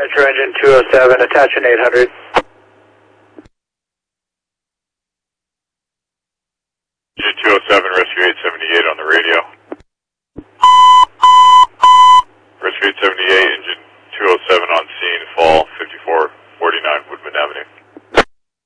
Metro engine 207, attaching 800. Engine 207, rescue 878 on the radio.